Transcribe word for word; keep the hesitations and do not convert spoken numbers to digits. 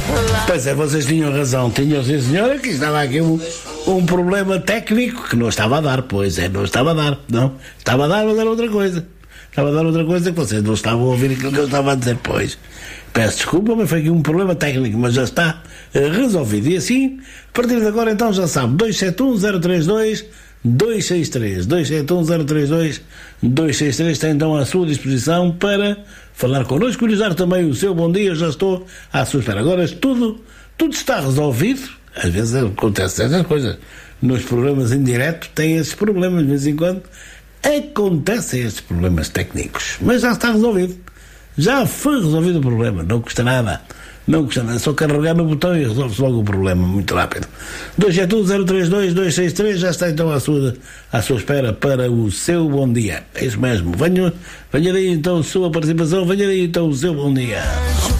Pois é, vocês tinham razão, tinham sim senhora, que estava aqui um, um problema técnico que não estava a dar, pois é, não estava a dar, não, estava a dar, mas era outra coisa, estava a dar outra coisa que vocês não estavam a ouvir aquilo que eu estava a dizer, pois, peço desculpa, mas foi aqui um problema técnico, mas já está uh, resolvido, e assim, a partir de agora então já sabe, dois sete um zero três dois dois seis três, dois sete um zero três dois dois seis três, tem então à sua disposição para falar connosco e usar também o seu bom dia. Eu já estou à sua espera. Agora tudo, tudo está resolvido. Às vezes acontecem essas coisas nos programas em direto, tem esses problemas de vez em quando, acontecem esses problemas técnicos, mas já está resolvido, já foi resolvido o problema, não custa nada. Não custa nada, é só carregar no botão e resolve-se logo o problema, muito rápido. dois sete um zero três dois dois seis três, já está então à sua, à sua espera para o seu bom dia. É isso mesmo, venha, venha daí então a sua participação, venha daí então o seu bom dia.